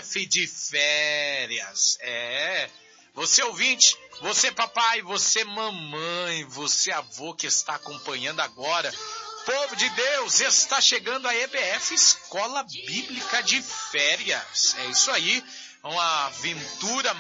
EBF de férias. Você ouvinte, você papai, você mamãe, você avô que está acompanhando agora. Povo de Deus, está chegando a EBF Escola Bíblica de Férias. É isso aí. Uma aventura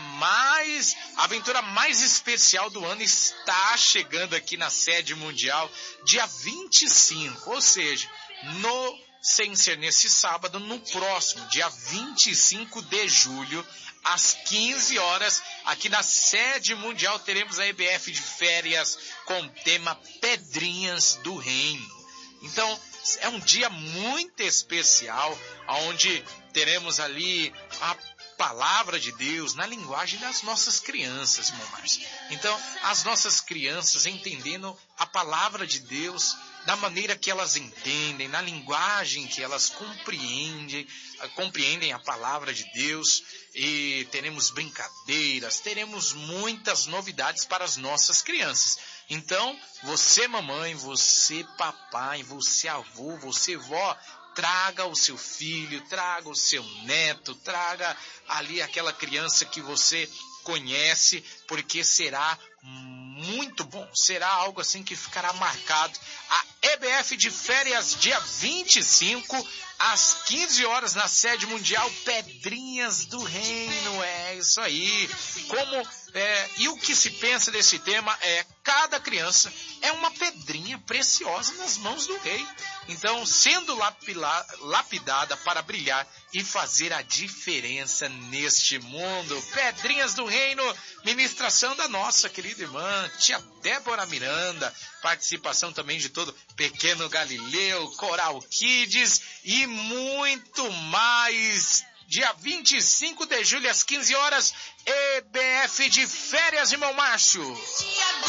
mais especial do ano está chegando aqui na sede mundial, dia 25, ou seja, sem ser nesse sábado, no próximo, dia 25 de julho, às 15 horas, aqui na sede mundial, teremos a EBF de férias com o tema Pedrinhas do Reino. Então, é um dia muito especial, onde teremos ali a palavra de Deus na linguagem das nossas crianças, irmão Márcio. Então, as nossas crianças entendendo a palavra de Deus da maneira que elas entendem, na linguagem que elas compreendem a palavra de Deus, e teremos brincadeiras, teremos muitas novidades para as nossas crianças. Então, você mamãe, você papai, você avô, você vó, traga o seu filho, traga o seu neto, traga ali aquela criança que você conhece, porque será muito bom, será algo assim que ficará marcado. A EBF de férias, dia 25, às 15 horas, na sede mundial, Pedrinhas do Reino, é isso aí. E o que se pensa desse tema é, cada criança é uma pedrinha preciosa nas mãos do rei. Então, sendo lapidada para brilhar e fazer a diferença neste mundo. Pedrinhas do Reino, ministração da nossa querida irmã, tia Débora Miranda, participação também de todo Pequeno Galileu, Coral Kids e muito mais. Dia 25 de julho, às 15 horas, EBF de férias, irmão Márcio.